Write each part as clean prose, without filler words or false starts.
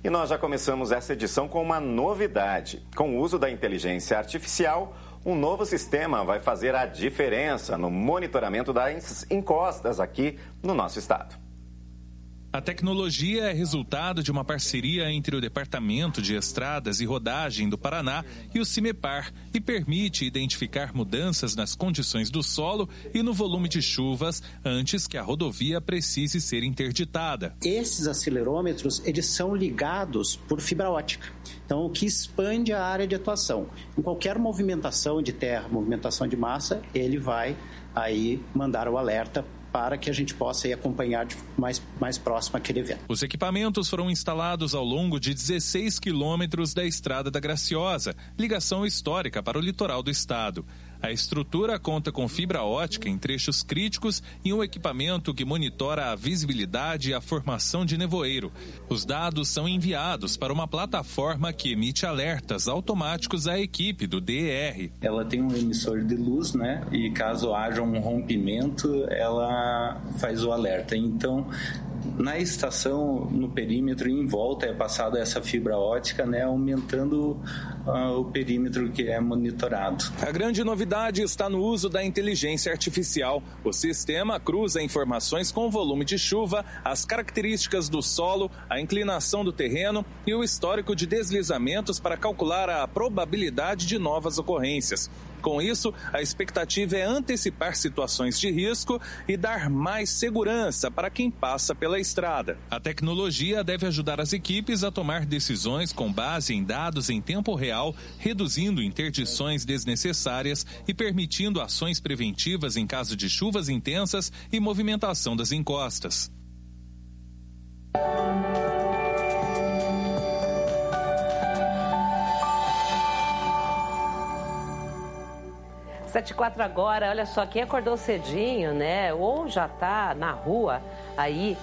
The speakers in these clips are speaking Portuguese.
E nós já começamos essa edição com uma novidade. Com o uso da inteligência artificial, um novo sistema vai fazer a diferença no monitoramento das encostas aqui no nosso estado. A tecnologia é resultado de uma parceria entre o Departamento de Estradas e Rodagem do Paraná e o CIMEPAR e permite identificar mudanças nas condições do solo e no volume de chuvas antes que a rodovia precise ser interditada. Esses acelerômetros, eles são ligados por fibra ótica, então o que expande a área de atuação. Em qualquer movimentação de terra, movimentação de massa, ele vai aí mandar o alerta para que a gente possa ir acompanhar de mais próximo aquele evento. Os equipamentos foram instalados ao longo de 16 quilômetros da Estrada da Graciosa, ligação histórica para o litoral do estado. A estrutura conta com fibra ótica em trechos críticos e um equipamento que monitora a visibilidade e a formação de nevoeiro. Os dados são enviados para uma plataforma que emite alertas automáticos à equipe do DER. Ela tem um emissor de luz, né? E caso haja um rompimento, ela faz o alerta. Então, na estação, no perímetro e em volta é passada essa fibra ótica, né? Aumentando o perímetro que é monitorado. A grande novidade está no uso da inteligência artificial. O sistema cruza informações com o volume de chuva, as características do solo, a inclinação do terreno e o histórico de deslizamentos para calcular a probabilidade de novas ocorrências. Com isso, a expectativa é antecipar situações de risco e dar mais segurança para quem passa pela estrada. A tecnologia deve ajudar as equipes a tomar decisões com base em dados em tempo real, reduzindo interdições desnecessárias e permitindo ações preventivas em caso de chuvas intensas e movimentação das encostas. 7h04 agora, olha só, quem acordou cedinho, né, ou já tá na rua aí,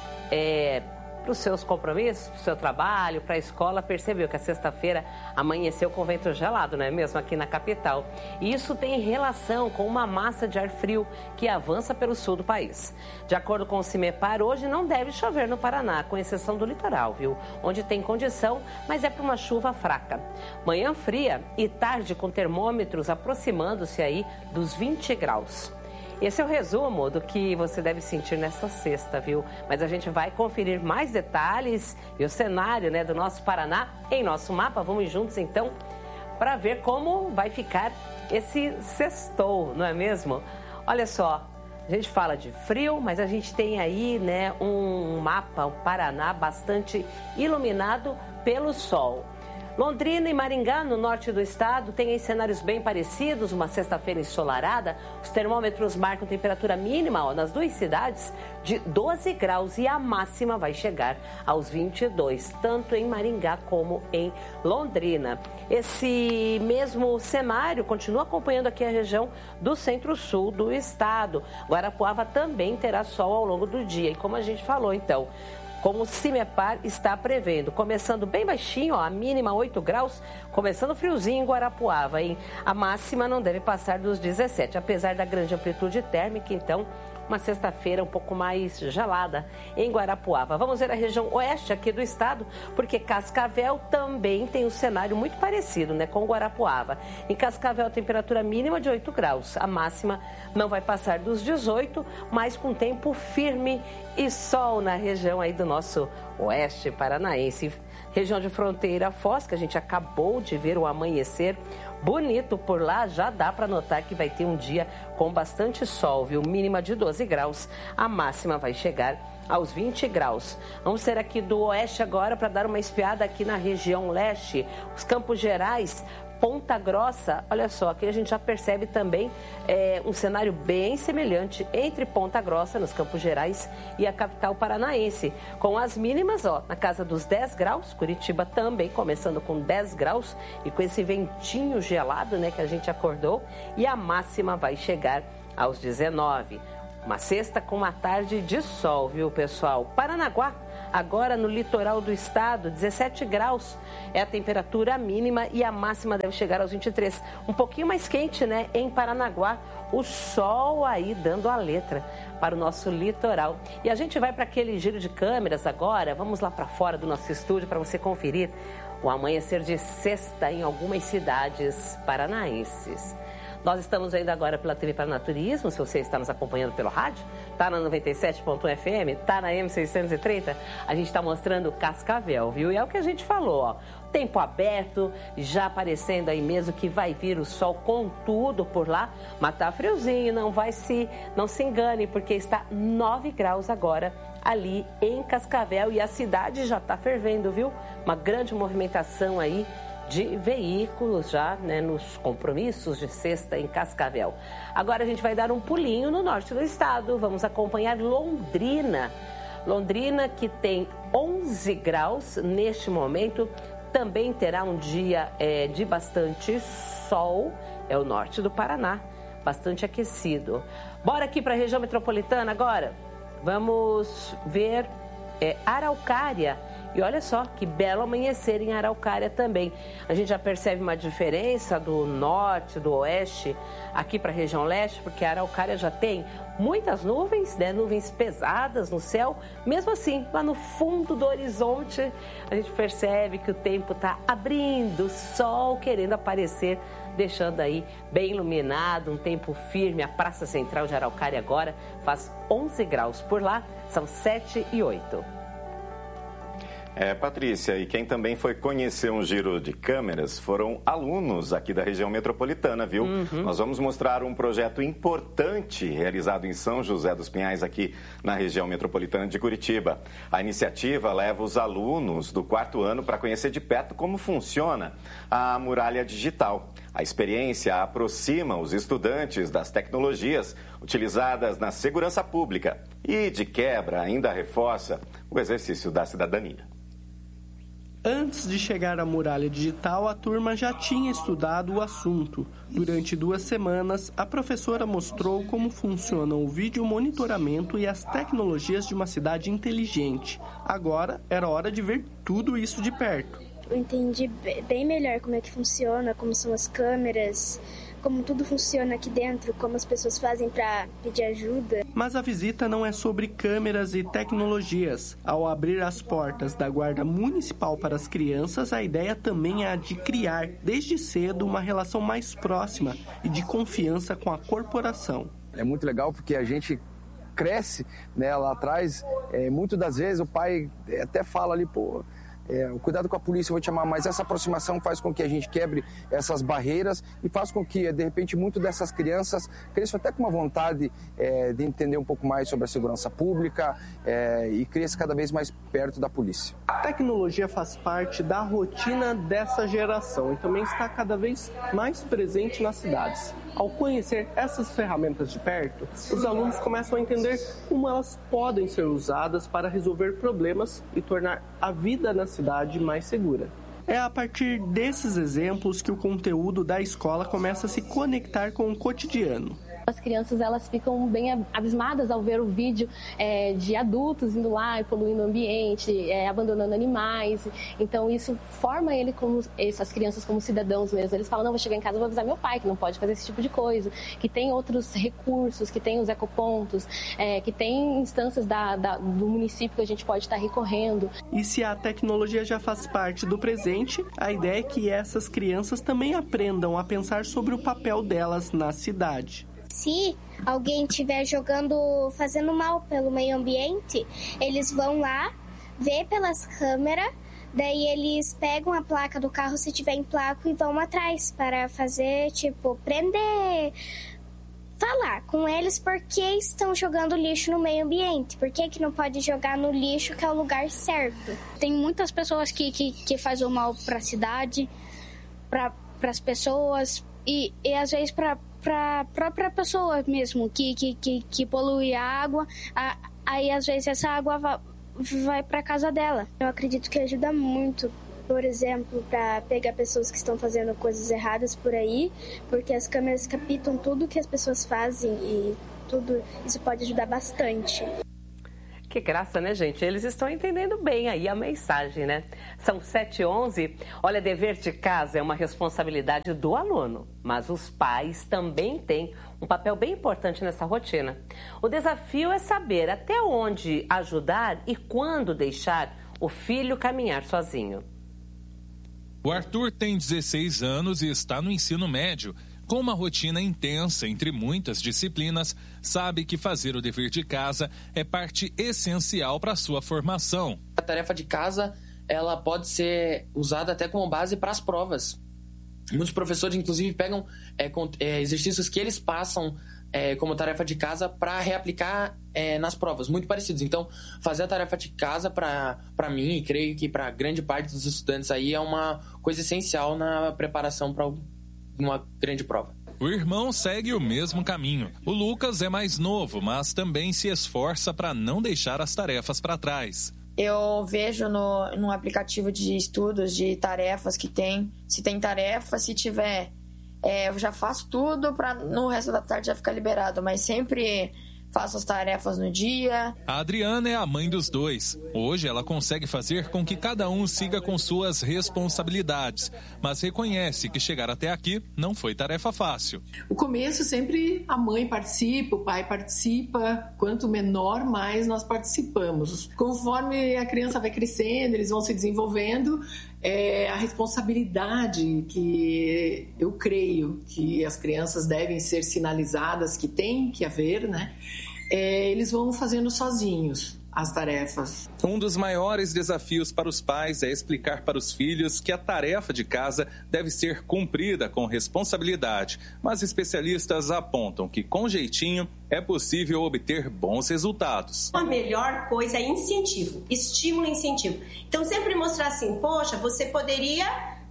para os seus compromissos, para o seu trabalho, para a escola, percebeu que a sexta-feira amanheceu com vento gelado, não é mesmo, aqui na capital. E isso tem relação com uma massa de ar frio que avança pelo sul do país. De acordo com o CIMEPAR, hoje não deve chover no Paraná, com exceção do litoral, viu? Onde tem condição, mas é para uma chuva fraca. Manhã fria e tarde com termômetros aproximando-se aí dos 20 graus. Esse é o resumo do que você deve sentir nessa sexta, viu? Mas a gente vai conferir mais detalhes e o cenário, né, do nosso Paraná em nosso mapa. Vamos juntos, então, para ver como vai ficar esse sextou, não é mesmo? Olha só, a gente fala de frio, mas a gente tem aí, né, um mapa, o Paraná, bastante iluminado pelo sol. Londrina e Maringá, no norte do estado, têm cenários bem parecidos, uma sexta-feira ensolarada. Os termômetros marcam temperatura mínima nas duas cidades de 12 graus e a máxima vai chegar aos 22, tanto em Maringá como em Londrina. Esse mesmo cenário continua acompanhando aqui a região do centro-sul do estado. Guarapuava também terá sol ao longo do dia. E como a gente falou, então, como o CIMEPAR está prevendo, começando bem baixinho, ó, a mínima 8 graus, começando friozinho em Guarapuava, hein? A máxima não deve passar dos 17, apesar da grande amplitude térmica, então, uma sexta-feira um pouco mais gelada em Guarapuava. Vamos ver a região oeste aqui do estado, porque Cascavel também tem um cenário muito parecido, né, com Guarapuava. Em Cascavel, temperatura mínima de 8 graus, a máxima não vai passar dos 18, mas com tempo firme e sol na região aí do nosso oeste paranaense. Região de fronteira Foz, que a gente acabou de ver o amanhecer bonito por lá, já dá para notar que vai ter um dia com bastante sol, viu? Mínima de 12 graus, a máxima vai chegar aos 20 graus. Vamos ser aqui do oeste agora para dar uma espiada aqui na região leste, os Campos Gerais, Ponta Grossa. Olha só, aqui a gente já percebe também um cenário bem semelhante entre Ponta Grossa, nos Campos Gerais, e a capital paranaense, com as mínimas, ó, na casa dos 10 graus, Curitiba também começando com 10 graus e com esse ventinho gelado, né, que a gente acordou, e a máxima vai chegar aos 19. Uma sexta com uma tarde de sol, viu, pessoal? Paranaguá, agora no litoral do estado, 17 graus é a temperatura mínima e a máxima deve chegar aos 23. Um pouquinho mais quente, né, em Paranaguá. O sol aí dando a letra para o nosso litoral. E a gente vai para aquele giro de câmeras agora. Vamos lá para fora do nosso estúdio para você conferir o amanhecer de sexta em algumas cidades paranaenses. Nós estamos indo agora pela TV Paranaturismo, se você está nos acompanhando pelo rádio, está na 97.1 FM, está na M630, a gente está mostrando Cascavel, viu? E é o que a gente falou, ó, tempo aberto, já aparecendo aí mesmo que vai vir o sol com tudo por lá, mas tá friozinho, não se engane, porque está 9 graus agora ali em Cascavel e a cidade já está fervendo, viu? Uma grande movimentação aí de veículos já, né, nos compromissos de sexta em Cascavel. Agora a gente vai dar um pulinho no norte do estado, vamos acompanhar Londrina. Londrina, que tem 11 graus neste momento, também terá um dia de bastante sol, é o norte do Paraná, bastante aquecido. Bora aqui para a região metropolitana agora, vamos ver Araucária. E olha só, que belo amanhecer em Araucária também. A gente já percebe uma diferença do norte, do oeste, aqui para a região leste, porque a Araucária já tem muitas nuvens, né? Nuvens pesadas no céu. Mesmo assim, lá no fundo do horizonte, a gente percebe que o tempo está abrindo, o sol querendo aparecer, deixando aí bem iluminado, um tempo firme. A Praça Central de Araucária agora faz 11 graus por lá, são 7:08. Patrícia, e quem também foi conhecer um giro de câmeras foram alunos aqui da região metropolitana, viu? Nós vamos mostrar um projeto importante realizado em São José dos Pinhais, aqui na região metropolitana de Curitiba. A iniciativa leva os alunos do 4º ano para conhecer de perto como funciona a muralha digital. A experiência aproxima os estudantes das tecnologias utilizadas na segurança pública e, de quebra, ainda reforça o exercício da cidadania. Antes de chegar à muralha digital, a turma já tinha estudado o assunto. Durante 2 semanas, a professora mostrou como funcionam o vídeo monitoramento e as tecnologias de uma cidade inteligente. Agora era hora de ver tudo isso de perto. Eu entendi bem melhor como é que funciona, como são as câmeras, como tudo funciona aqui dentro, como as pessoas fazem para pedir ajuda. Mas a visita não é sobre câmeras e tecnologias. Ao abrir as portas da Guarda Municipal para as crianças, a ideia também é a de criar, desde cedo, uma relação mais próxima e de confiança com a corporação. É muito legal porque a gente cresce, né, lá atrás. Muitas das vezes o pai até fala ali, cuidado com a polícia, eu vou te chamar, mas essa aproximação faz com que a gente quebre essas barreiras e faz com que, de repente, muitas dessas crianças cresçam até com uma vontade de entender um pouco mais sobre a segurança pública e cresçam cada vez mais perto da polícia. A tecnologia faz parte da rotina dessa geração e também está cada vez mais presente nas cidades. Ao conhecer essas ferramentas de perto, os alunos começam a entender como elas podem ser usadas para resolver problemas e tornar a vida na cidade mais segura. É a partir desses exemplos que o conteúdo da escola começa a se conectar com o cotidiano. As crianças, elas ficam bem abismadas ao ver o vídeo de adultos indo lá e poluindo o ambiente, abandonando animais. Então isso forma essas crianças como cidadãos mesmo. Eles falam, não, vou chegar em casa e vou avisar meu pai que não pode fazer esse tipo de coisa, que tem outros recursos, que tem os ecopontos, que tem instâncias do município que a gente pode estar recorrendo. E se a tecnologia já faz parte do presente, a ideia é que essas crianças também aprendam a pensar sobre o papel delas na cidade. Se alguém estiver fazendo mal pelo meio ambiente, eles vão lá, ver pelas câmeras, daí eles pegam a placa do carro se tiver em placa e vão atrás para fazer, prender, falar com eles por que estão jogando lixo no meio ambiente, por que não pode jogar no lixo que é o lugar certo. Tem muitas pessoas que fazem mal para a cidade, para as pessoas e às vezes para a própria pessoa mesmo, que polui a água, aí às vezes essa água vai para casa dela. Eu acredito que ajuda muito, por exemplo, para pegar pessoas que estão fazendo coisas erradas por aí, porque as câmeras captam tudo que as pessoas fazem e tudo isso pode ajudar bastante. Que graça, né, gente? Eles estão entendendo bem aí a mensagem, né? São 7h11. Olha, dever de casa é uma responsabilidade do aluno, mas os pais também têm um papel bem importante nessa rotina. O desafio é saber até onde ajudar e quando deixar o filho caminhar sozinho. O Arthur tem 16 anos e está no ensino médio. Com uma rotina intensa entre muitas disciplinas, sabe que fazer o dever de casa é parte essencial para a sua formação. A tarefa de casa, ela pode ser usada até como base para as provas. Muitos professores, inclusive, pegam exercícios que eles passam como tarefa de casa para reaplicar nas provas, muito parecidos. Então, fazer a tarefa de casa, para mim, e creio que para grande parte dos estudantes aí, é uma coisa essencial na preparação para uma grande prova. O irmão segue o mesmo caminho. O Lucas é mais novo, mas também se esforça para não deixar as tarefas para trás. Eu vejo no aplicativo de estudos, de tarefas que tem, se tem tarefa, se tiver, eu já faço tudo para no resto da tarde já ficar liberado, mas sempre faço as tarefas no dia. A Adriana é a mãe dos dois. Hoje ela consegue fazer com que cada um siga com suas responsabilidades, mas reconhece que chegar até aqui não foi tarefa fácil. O começo sempre a mãe participa, o pai participa, quanto menor, mais nós participamos. Conforme a criança vai crescendo, eles vão se desenvolvendo, a responsabilidade que eu creio que as crianças devem ser sinalizadas, que tem que haver, né? Eles vão fazendo sozinhos as tarefas. Um dos maiores desafios para os pais é explicar para os filhos que a tarefa de casa deve ser cumprida com responsabilidade. Mas especialistas apontam que, com jeitinho, é possível obter bons resultados. A melhor coisa é incentivo, estímulo e incentivo. Então, sempre mostrar assim, poxa, você poderia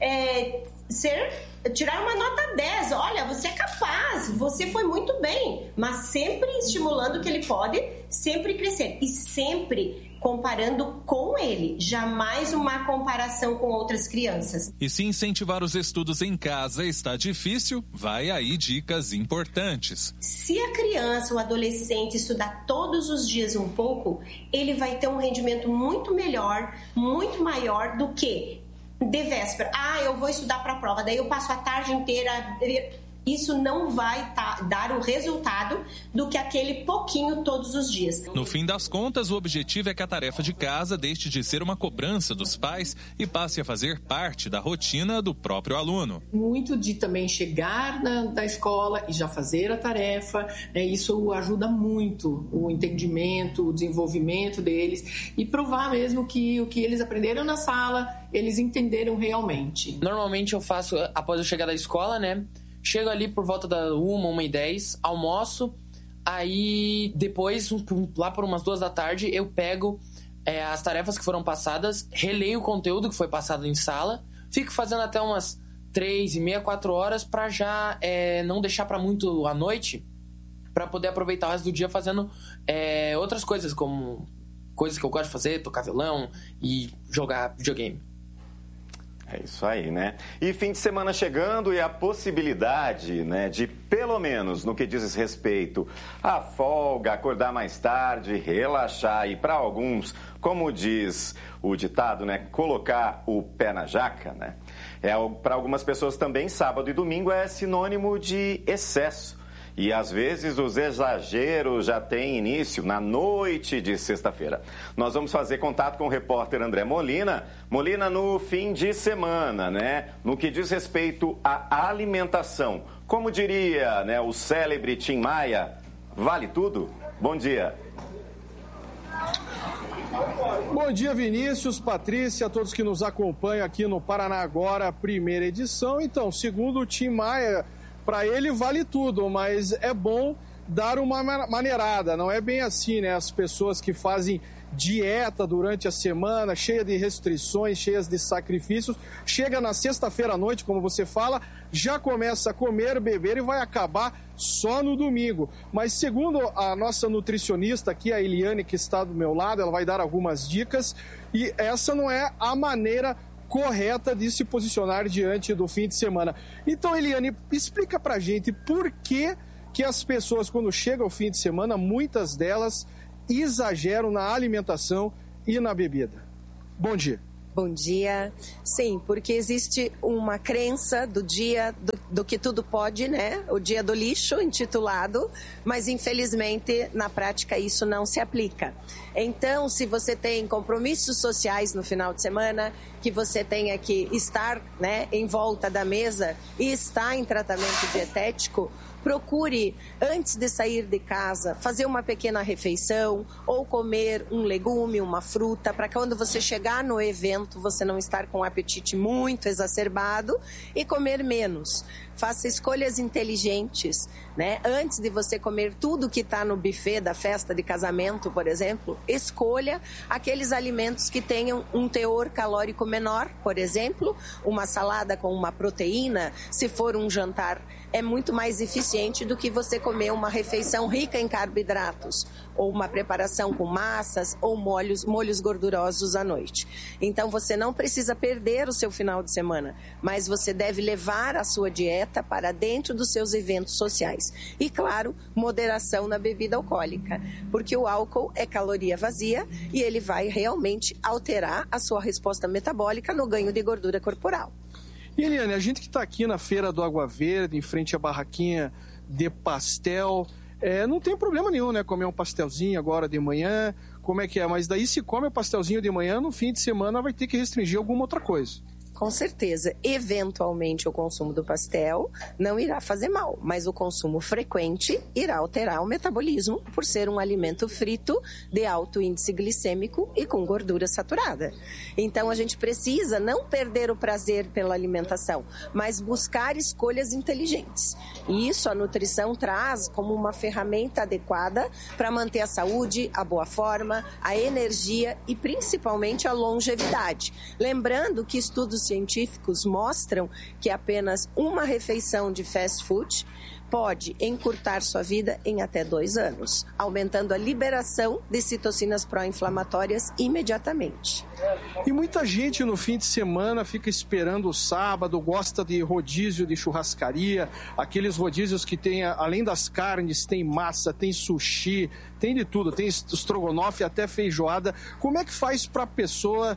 tirar uma nota 10, olha, você é capaz, você foi muito bem, mas sempre estimulando que ele pode sempre crescer e sempre comparando com ele, jamais uma comparação com outras crianças. E se incentivar os estudos em casa está difícil, vai aí dicas importantes. Se a criança ou adolescente estudar todos os dias um pouco, ele vai ter um rendimento muito melhor, muito maior do que de véspera. Eu vou estudar para a prova, daí eu passo a tarde inteira. Isso não vai dar o resultado do que aquele pouquinho todos os dias. No fim das contas, o objetivo é que a tarefa de casa deixe de ser uma cobrança dos pais e passe a fazer parte da rotina do próprio aluno. Muito de também chegar da escola e já fazer a tarefa, né? Isso ajuda muito o entendimento, o desenvolvimento deles e provar mesmo que o que eles aprenderam na sala, eles entenderam realmente. Normalmente eu faço, após eu chegar da escola, né? Chego ali por volta da 1h10, almoço, aí depois, lá por umas 2 da tarde, eu pego as tarefas que foram passadas, releio o conteúdo que foi passado em sala, fico fazendo até umas 3h30, 4 horas, para já não deixar para muito à noite, para poder aproveitar o resto do dia fazendo outras coisas, como coisas que eu gosto de fazer, tocar violão e jogar videogame. É isso aí, né? E fim de semana chegando e a possibilidade, né, de pelo menos no que diz respeito à folga, acordar mais tarde, relaxar e para alguns, como diz o ditado, né, colocar o pé na jaca, né? Para algumas pessoas também sábado e domingo é sinônimo de excesso. E às vezes os exageros já têm início na noite de sexta-feira. Nós vamos fazer contato com o repórter André Molina. Molina, no fim de semana, né? No que diz respeito à alimentação, como diria, né, o célebre Tim Maia, vale tudo? Bom dia. Bom dia, Vinícius, Patrícia, todos que nos acompanham aqui no Paraná Agora, primeira edição. Então, segundo o Tim Maia, para ele vale tudo, mas é bom dar uma maneirada. Não é bem assim, né? As pessoas que fazem dieta durante a semana, cheia de restrições, cheias de sacrifícios, chega na sexta-feira à noite, como você fala, já começa a comer, beber e vai acabar só no domingo. Mas segundo a nossa nutricionista aqui, a Eliane, que está do meu lado, ela vai dar algumas dicas e essa não é a maneira correta de se posicionar diante do fim de semana. Então, Eliane, explica pra gente por que as pessoas, quando chega o fim de semana, muitas delas exageram na alimentação e na bebida. Bom dia. Bom dia. Sim, porque existe uma crença do dia do que tudo pode, né? O dia do lixo, intitulado, mas infelizmente na prática isso não se aplica. Então, se você tem compromissos sociais no final de semana, que você tenha que estar, né, em volta da mesa e estar em tratamento dietético, procure, antes de sair de casa, fazer uma pequena refeição ou comer um legume, uma fruta, para que quando você chegar no evento, você não estar com um apetite muito exacerbado e comer menos. Faça escolhas inteligentes, né? Antes de você comer tudo que está no buffet da festa de casamento, por exemplo, escolha aqueles alimentos que tenham um teor calórico menor, por exemplo, uma salada com uma proteína, se for um jantar, é muito mais eficiente do que você comer uma refeição rica em carboidratos, ou uma preparação com massas ou molhos gordurosos à noite. Então, você não precisa perder o seu final de semana, mas você deve levar a sua dieta para dentro dos seus eventos sociais. E, claro, moderação na bebida alcoólica, porque o álcool é caloria vazia e ele vai realmente alterar a sua resposta metabólica no ganho de gordura corporal. E Eliane, a gente que está aqui na Feira do Água Verde, em frente à barraquinha de pastel, não tem problema nenhum, né? Comer um pastelzinho agora de manhã, como é que é? Mas daí se come o pastelzinho de manhã, no fim de semana vai ter que restringir alguma outra coisa. Com certeza, eventualmente o consumo do pastel não irá fazer mal, mas o consumo frequente irá alterar o metabolismo por ser um alimento frito de alto índice glicêmico e com gordura saturada. Então a gente precisa não perder o prazer pela alimentação, mas buscar escolhas inteligentes. E isso a nutrição traz como uma ferramenta adequada para manter a saúde, a boa forma, a energia e principalmente a longevidade. Lembrando que estudos científicos mostram que apenas uma refeição de fast food pode encurtar sua vida em até 2 anos, aumentando a liberação de citocinas pró-inflamatórias imediatamente. E muita gente no fim de semana fica esperando o sábado, gosta de rodízio de churrascaria, aqueles rodízios que tem, além das carnes, tem massa, tem sushi, tem de tudo, tem estrogonofe, até feijoada. Como é que faz para a pessoa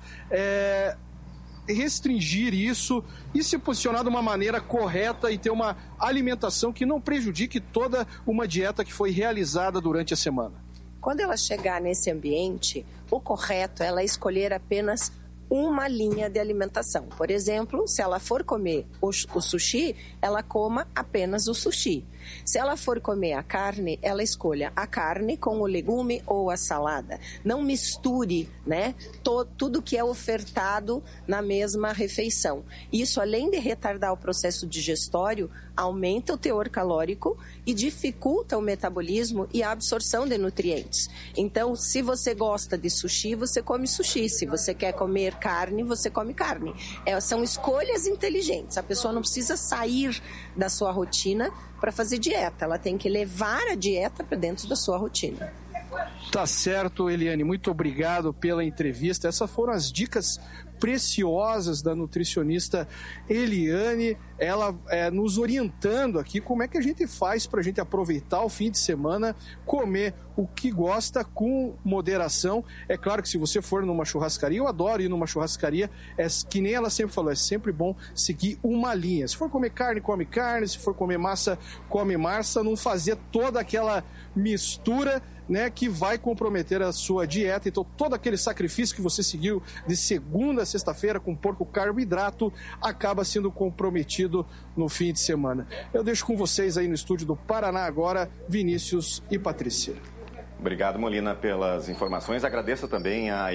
restringir isso e se posicionar de uma maneira correta e ter uma alimentação que não prejudique toda uma dieta que foi realizada durante a semana? Quando ela chegar nesse ambiente, o correto é ela escolher apenas uma linha de alimentação. Por exemplo, se ela for comer o sushi, ela coma apenas o sushi. Se ela for comer a carne, ela escolha a carne com o legume ou a salada. Não misture, né, tudo que é ofertado na mesma refeição. Isso, além de retardar o processo digestório, aumenta o teor calórico e dificulta o metabolismo e a absorção de nutrientes. Então, se você gosta de sushi, você come sushi. Se você quer comer carne, você come carne. São escolhas inteligentes. A pessoa não precisa sair da sua rotina para fazer dieta. Ela tem que levar a dieta para dentro da sua rotina. Tá certo, Eliane. Muito obrigado pela entrevista. Essas foram as dicas preciosas da nutricionista Eliane, ela nos orientando aqui como é que a gente faz para a gente aproveitar o fim de semana, comer o que gosta com moderação. É claro que se você for numa churrascaria, eu adoro ir numa churrascaria, que nem ela sempre falou, é sempre bom seguir uma linha. Se for comer carne, come carne, se for comer massa, come massa, não fazer toda aquela mistura, né, que vai comprometer a sua dieta. Então, todo aquele sacrifício que você seguiu de segunda a sexta-feira com porco carboidrato acaba sendo comprometido no fim de semana. Eu deixo com vocês aí no estúdio do Paraná agora, Vinícius e Patrícia. Obrigado, Molina, pelas informações. Agradeço também a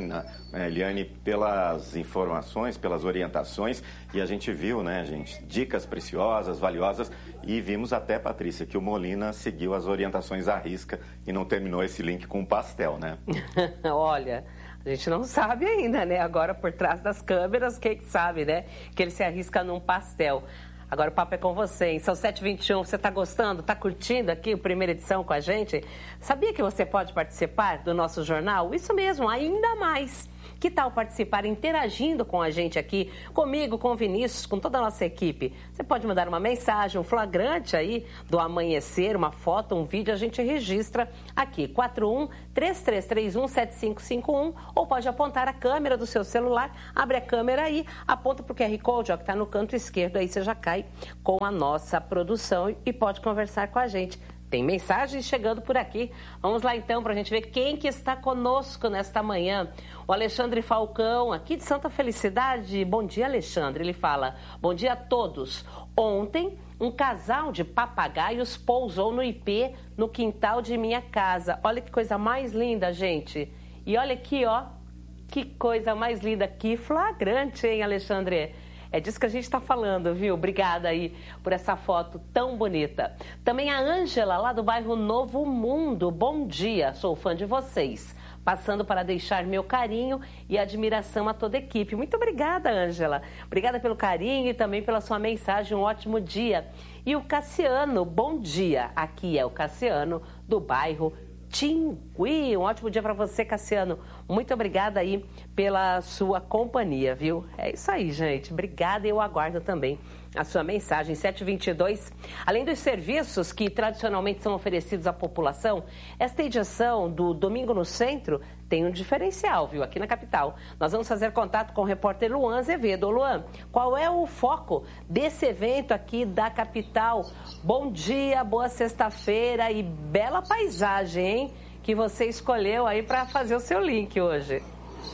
Eliane pelas informações, pelas orientações. E a gente viu, né, gente, dicas preciosas, valiosas. E vimos até, Patrícia, que o Molina seguiu as orientações à risca e não terminou esse link com o pastel, né? Olha, a gente não sabe ainda, né? Agora, por trás das câmeras, quem que sabe, né? Que ele se arrisca num pastel. Agora o papo é com você, hein? São 7h21, você está gostando? Está curtindo aqui a primeira edição com a gente? Sabia que você pode participar do nosso jornal? Isso mesmo, ainda mais. Que tal participar interagindo com a gente aqui, comigo, com o Vinícius, com toda a nossa equipe? Você pode mandar uma mensagem, um flagrante aí do amanhecer, uma foto, um vídeo, a gente registra aqui, 41-3331-7551, ou pode apontar a câmera do seu celular, abre a câmera aí, aponta para o QR Code, ó, que está no canto esquerdo, aí você já cai com a nossa produção e pode conversar com a gente. Tem mensagens chegando por aqui. Vamos lá então para a gente ver quem que está conosco nesta manhã. O Alexandre Falcão, aqui de Santa Felicidade. Bom dia, Alexandre. Ele fala, bom dia a todos. Ontem, um casal de papagaios pousou no IP, no quintal de minha casa. Olha que coisa mais linda, gente. E olha aqui, ó, que coisa mais linda. Que flagrante, hein, Alexandre? É disso que a gente está falando, viu? Obrigada aí por essa foto tão bonita. Também a Ângela, lá do bairro Novo Mundo. Bom dia, sou fã de vocês. Passando para deixar meu carinho e admiração a toda a equipe. Muito obrigada, Ângela. Obrigada pelo carinho e também pela sua mensagem. Um ótimo dia. E o Cassiano, bom dia. Aqui é o Cassiano, do bairro Tingui. Um ótimo dia para você, Cassiano. Muito obrigada aí pela sua companhia, viu? É isso aí, gente. Obrigada e eu aguardo também a sua mensagem. 722. Além dos serviços que tradicionalmente são oferecidos à população, esta edição do Domingo no Centro tem um diferencial, viu? Aqui na capital. Nós vamos fazer contato com o repórter Luan Azevedo. Luan, qual é o foco desse evento aqui da capital? Bom dia, boa sexta-feira e bela paisagem, hein? Que você escolheu aí para fazer o seu link hoje.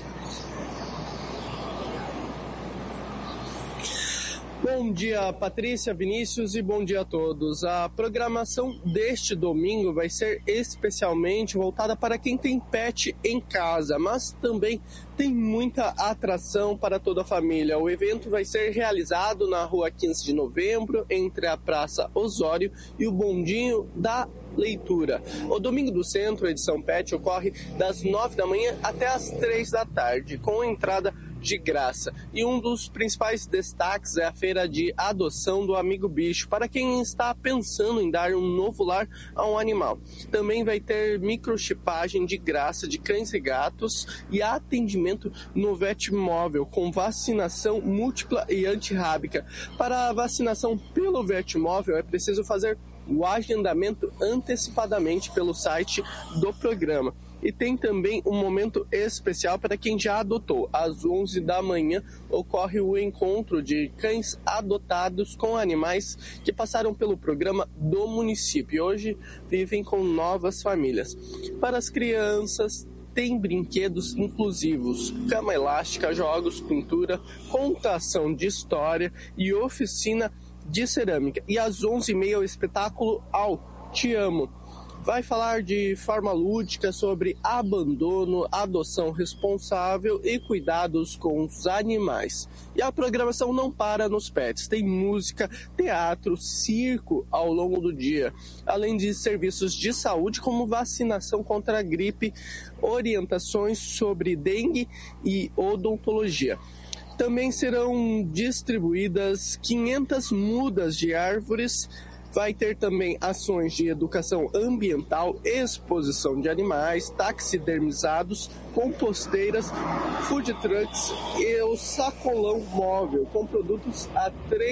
Bom dia, Patrícia, Vinícius e bom dia a todos. A programação deste domingo vai ser especialmente voltada para quem tem pet em casa, mas também tem muita atração para toda a família. O evento vai ser realizado na rua 15 de novembro, entre a Praça Osório e o Bondinho da Leitura. O Domingo do Centro, edição Pet, ocorre das 9 da manhã até as 3 da tarde, com entrada de graça. E um dos principais destaques é a feira de adoção do Amigo Bicho, para quem está pensando em dar um novo lar a um animal. Também vai ter microchipagem de graça de cães e gatos e atendimento no Vetmóvel, com vacinação múltipla e antirrábica. Para a vacinação pelo Vetmóvel é preciso fazer o agendamento antecipadamente pelo site do programa. E tem também um momento especial para quem já adotou. Às 11 da manhã ocorre o encontro de cães adotados com animais que passaram pelo programa do município e hoje vivem com novas famílias. Para as crianças, tem brinquedos inclusivos, cama elástica, jogos, pintura, contação de história e oficina de cerâmica. E às 11h30 o espetáculo Ao Te Amo. Vai falar de forma lúdica sobre abandono, adoção responsável e cuidados com os animais. E a programação não para nos pets. Tem música, teatro, circo ao longo do dia. Além de serviços de saúde como vacinação contra a gripe, orientações sobre dengue e odontologia. Também serão distribuídas 500 mudas de árvores. Vai ter também ações de educação ambiental, exposição de animais, taxidermizados, composteiras, food trucks e o sacolão móvel com produtos a R$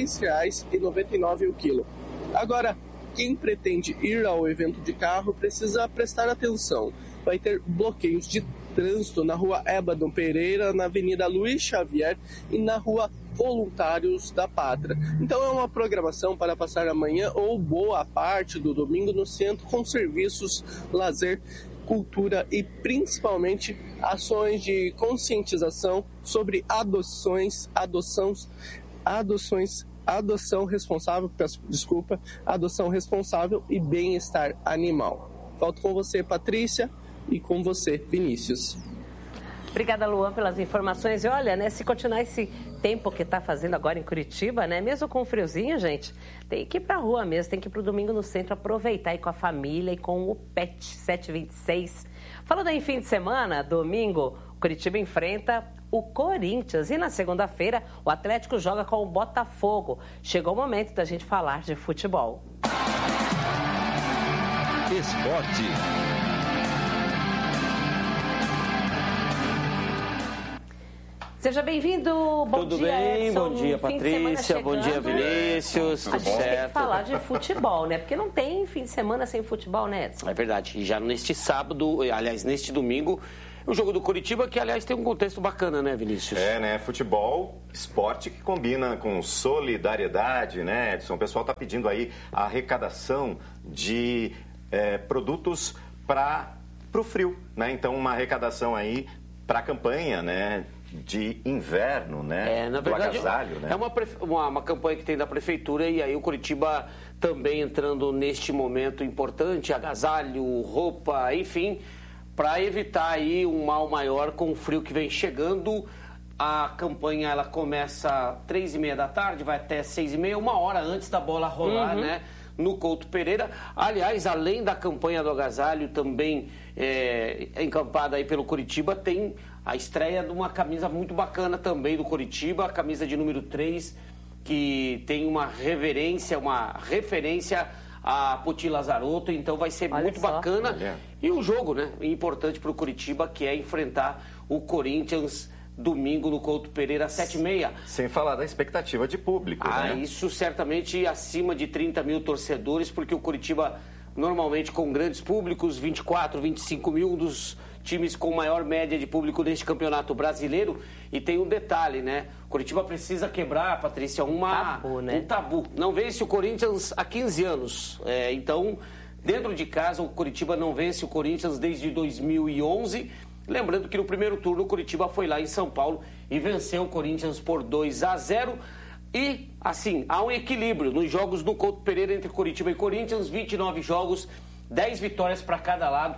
3,99 o quilo. Agora, quem pretende ir ao evento de carro precisa prestar atenção. Vai ter bloqueios de trânsito na rua Ébado Pereira, na Avenida Luiz Xavier e na rua Voluntários da Pátria. Então é uma programação para passar amanhã ou boa parte do domingo no centro com serviços, lazer, cultura e principalmente ações de conscientização sobre adoção responsável e bem-estar animal. Volto com você, Patrícia, e com você, Vinícius. Obrigada, Luan, pelas informações. E olha, né, se continuar esse tempo que está fazendo agora em Curitiba, né, mesmo com o friozinho, gente, tem que ir para a rua mesmo, tem que ir para o Domingo no Centro, aproveitar aí com a família e com o pet. 726. Falando em fim de semana, domingo, Curitiba enfrenta o Corinthians e na segunda-feira o Atlético joga com o Botafogo. Chegou o momento da gente falar de futebol. Esporte. Seja bem-vindo, Tudo dia, bem? Edson. Bom dia, Patrícia, bom dia, Vinícius. A gente tem que falar de futebol, né? Porque não tem fim de semana sem futebol, né, Edson? É verdade. E já neste sábado, aliás, neste domingo, o jogo do Coritiba, que, aliás, tem um contexto bacana, né, Vinícius? Né? Futebol, esporte que combina com solidariedade, né, Edson? O pessoal está pedindo aí a arrecadação de produtos para o frio, né? Então, uma arrecadação aí para a campanha, né, de inverno, né? Na verdade, do agasalho, né? É uma campanha que tem da prefeitura e aí o Coritiba também entrando neste momento importante, agasalho, roupa, enfim, para evitar aí um mal maior com o frio que vem chegando. A campanha ela começa 3h30 da tarde, vai até 6h30, 1 hora antes da bola rolar, né? No Couto Pereira. Aliás, além da campanha do agasalho, também encampada aí pelo Coritiba, tem a estreia de uma camisa muito bacana também do Coritiba, a camisa de número 3, que tem uma referência a Poti Lazarotto, então vai ser muito bacana. E um jogo, né, importante para o Coritiba, que é enfrentar o Corinthians domingo no Couto Pereira, 7h30. Sem falar da expectativa de público, né? Isso certamente acima de 30 mil torcedores, porque o Coritiba, normalmente com grandes públicos, 24, 25 mil, um dos times com maior média de público neste campeonato brasileiro. E tem um detalhe, né? O Coritiba precisa quebrar, Patrícia, um tabu. Não vence o Corinthians há 15 anos. Então, dentro de casa, o Coritiba não vence o Corinthians desde 2011. Lembrando que no primeiro turno o Coritiba foi lá em São Paulo e venceu o Corinthians por 2-0. E, assim, há um equilíbrio nos jogos do Couto Pereira entre Coritiba e Corinthians. 29 jogos, 10 vitórias para cada lado,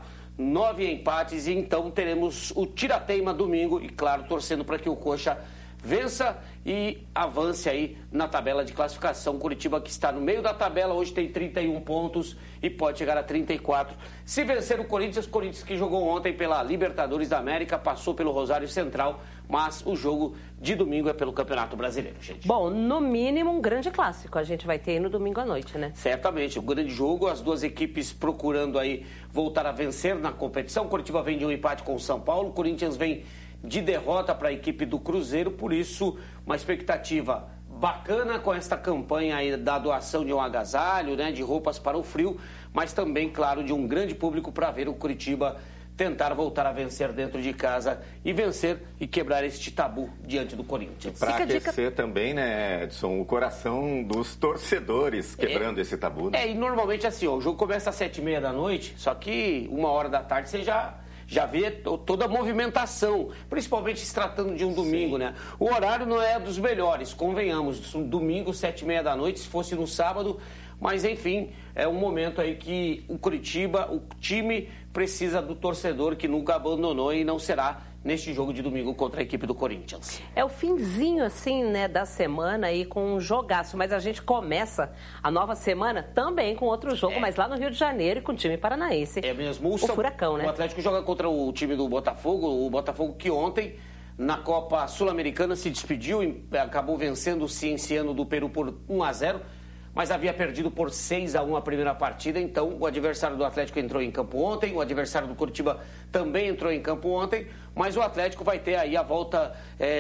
9 empates. E então teremos o tira-teima domingo e, claro, torcendo para que o Coxa vença e avance aí na tabela de classificação. Coritiba que está no meio da tabela, hoje tem 31 pontos e pode chegar a 34. Se vencer o Corinthians que jogou ontem pela Libertadores da América, passou pelo Rosário Central, mas o jogo de domingo é pelo Campeonato Brasileiro, gente. Bom, no mínimo um grande clássico a gente vai ter aí no domingo à noite, né? Certamente, um grande jogo, as duas equipes procurando aí voltar a vencer na competição. Coritiba vem de um empate com o São Paulo, o Corinthians vem de derrota para a equipe do Cruzeiro, por isso uma expectativa bacana com esta campanha aí da doação de um agasalho, né, de roupas para o frio, mas também, claro, de um grande público para ver o Coritiba tentar voltar a vencer dentro de casa e vencer e quebrar este tabu diante do Corinthians. Para aquecer também, né, Edson, o coração dos torcedores quebrando esse tabu, né? E normalmente assim, o jogo começa às 7h30 da noite, só que 1 hora da tarde você já vê toda a movimentação, principalmente se tratando de um domingo, né? O horário não é dos melhores, convenhamos, domingo, 7h30 da noite, se fosse no sábado, mas enfim, é um momento aí que o Coritiba, o time precisa do torcedor que nunca abandonou e não será neste jogo de domingo contra a equipe do Corinthians. É o finzinho, assim, né, da semana aí com um jogaço, mas a gente começa a nova semana também com outro jogo, mas lá no Rio de Janeiro e com o time paranaense. É mesmo. O Furacão, né? O Atlético joga contra o time do Botafogo, o Botafogo que ontem, na Copa Sul-Americana, se despediu e acabou vencendo o Cienciano do Peru por 1-0. Mas havia perdido por 6-1 a primeira partida, então o adversário do Atlético entrou em campo ontem, o adversário do Coritiba também entrou em campo ontem, mas o Atlético vai ter aí a volta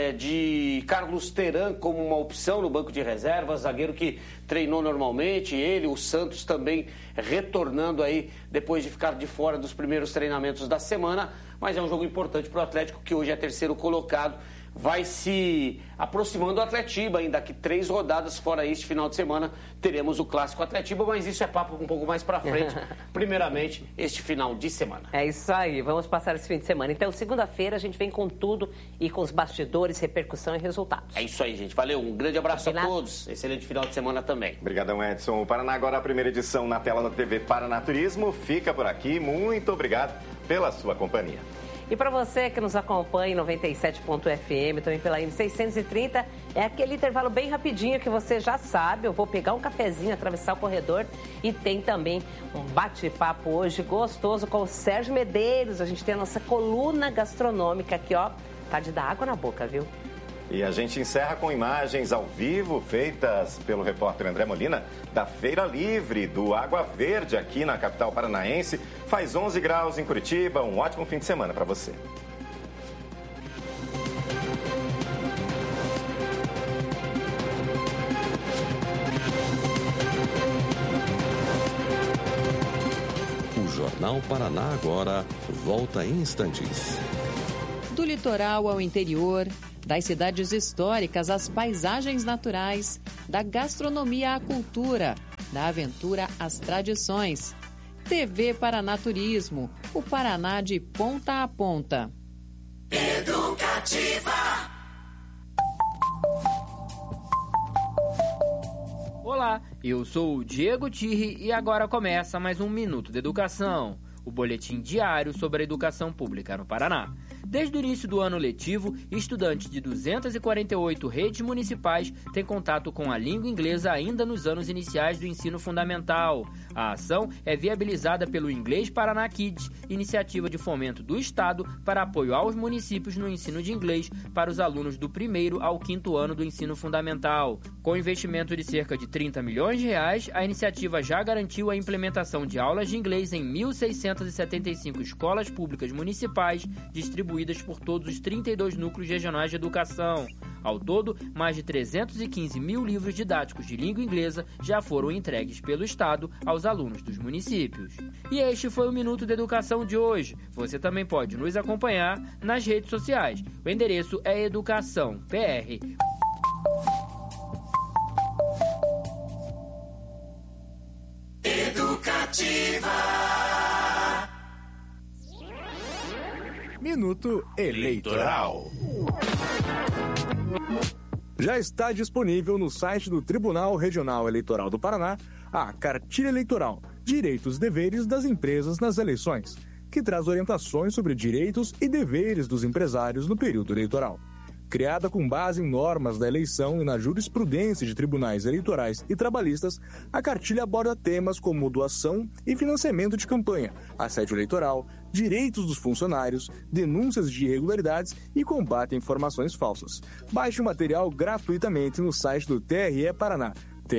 de Carlos Teran como uma opção no banco de reservas, zagueiro que treinou normalmente, ele, o Santos também retornando aí depois de ficar de fora dos primeiros treinamentos da semana, mas é um jogo importante para o Atlético, que hoje é terceiro colocado, vai se aproximando do Atletiba, ainda que 3 rodadas fora este final de semana, teremos o Clássico Atletiba, mas isso é papo um pouco mais pra frente, primeiramente, este final de semana. É isso aí, vamos passar esse fim de semana. Então, segunda-feira, a gente vem com tudo e com os bastidores, repercussão e resultados. É isso aí, gente. Valeu, um grande abraço a todos, excelente final de semana também. Obrigadão, Edson. O Paraná agora, a primeira edição na tela da TV Paraná Turismo, fica por aqui. Muito obrigado pela sua companhia. E para você que nos acompanha em 97.fm, também pela M630, é aquele intervalo bem rapidinho que você já sabe. Eu vou pegar um cafezinho, atravessar o corredor e tem também um bate-papo hoje gostoso com o Sérgio Medeiros. A gente tem a nossa coluna gastronômica aqui, ó. Tá de dar água na boca, viu? E a gente encerra com imagens ao vivo feitas pelo repórter André Molina da Feira Livre do Água Verde aqui na capital paranaense. Faz 11 graus em Curitiba. Um ótimo fim de semana para você. Jornal Paraná Agora volta em instantes. Do litoral ao interior, das cidades históricas às paisagens naturais, da gastronomia à cultura, da aventura às tradições. TV Paraná Turismo, o Paraná de ponta a ponta. Educativa. Olá, eu sou o Diego Tirri e agora começa mais um Minuto de Educação, o boletim diário sobre a educação pública no Paraná. Desde o início do ano letivo, estudantes de 248 redes municipais têm contato com a língua inglesa ainda nos anos iniciais do ensino fundamental. A ação é viabilizada pelo Inglês Paraná Kids, iniciativa de fomento do Estado para apoio aos municípios no ensino de inglês para os alunos do 1º ao 5º ano do ensino fundamental. Com investimento de cerca de 30 milhões de reais, a iniciativa já garantiu a implementação de aulas de inglês em 1.675 escolas públicas municipais, distribuídas por todos os 32 núcleos regionais de educação. Ao todo, mais de 315 mil livros didáticos de língua inglesa já foram entregues pelo Estado aos alunos dos municípios. E este foi o Minuto de Educação de hoje. Você também pode nos acompanhar nas redes sociais. O endereço é Educação PR. Educativa. Minuto Eleitoral. Já está disponível no site do Tribunal Regional Eleitoral do Paraná a Cartilha Eleitoral, Direitos e Deveres das Empresas nas Eleições, que traz orientações sobre direitos e deveres dos empresários no período eleitoral. Criada com base em normas da eleição e na jurisprudência de tribunais eleitorais e trabalhistas, a cartilha aborda temas como doação e financiamento de campanha, assédio eleitoral, direitos dos funcionários, denúncias de irregularidades e combate a informações falsas. Baixe o material gratuitamente no site do TRE Paraná,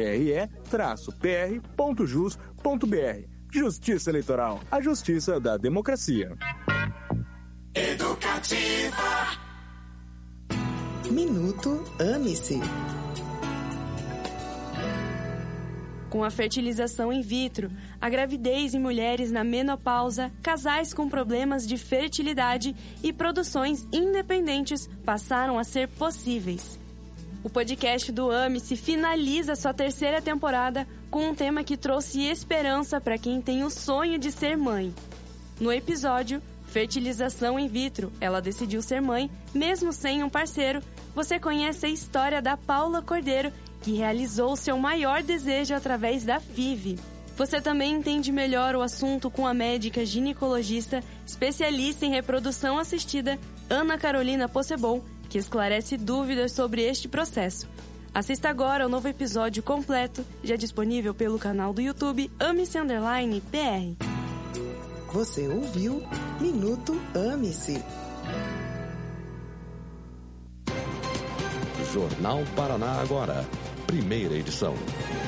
tre-pr.jus.br. Justiça Eleitoral, a justiça da democracia. Educativa. Minuto Ame-se. Com a fertilização in vitro, a gravidez em mulheres na menopausa, casais com problemas de fertilidade e produções independentes passaram a ser possíveis. O podcast do Ame-se finaliza sua 3ª temporada com um tema que trouxe esperança para quem tem o sonho de ser mãe. No episódio Fertilização in vitro, ela decidiu ser mãe, mesmo sem um parceiro. Você conhece a história da Paula Cordeiro, que realizou seu maior desejo através da FIV. Você também entende melhor o assunto com a médica ginecologista, especialista em reprodução assistida, Ana Carolina Possebon, que esclarece dúvidas sobre este processo. Assista agora ao novo episódio completo, já disponível pelo canal do YouTube Ame-se_PR. Você ouviu Minuto Ame-se. Jornal Paraná Agora, primeira edição.